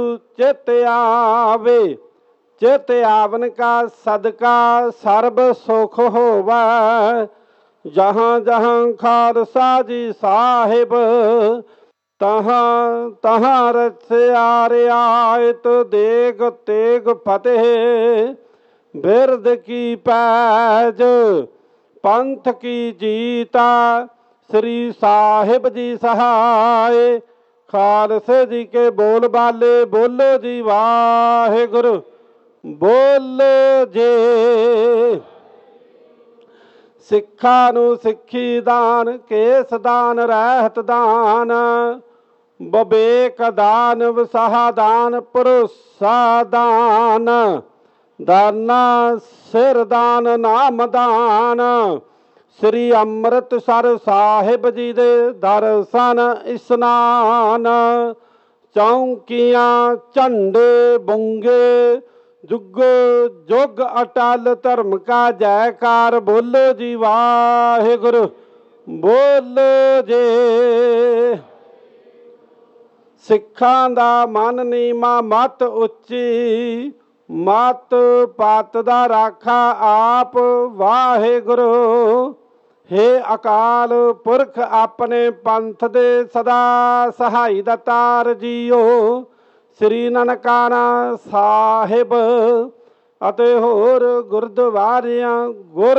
चित आवे, चित आवन का सदका सर्ब सुख होवै। जहाँ जहाँ खालसा जी साहिब, तहाँ तहाँ रसिया रियायत देग तेग फतेह। बिरद की पैज पंथ की जीता, श्री साहिब जी सहाय। खालसे जी के बोल बाले बोलो जी वाहिगुरु बोलो जे। सिखा नू सिखी दान, केस दान रहत दान। बबेक दान, विसाहा दान, भरोसा दान। दाना सिर दान, नाम दान। श्री अमृतसर साहिब जी दे दर्शन इस्नान। चौंकियां झंडे बुंगे, जुगो जुग अटल धर्म का जयकार। बोलो जी वाहिगुरु बोलो जे। सिखां दा मन नीमा मत उच्ची, मत पत दा राखा आप वाहिगुरु। हे अकाल पुरख अपने पंथ दे सदा सहाई दातार जीओ। श्री ननकाना साहिब ਅਤੇ ਹੋਰ ਗੁਰਦੁਆਰਿਆਂ ਗੁਰ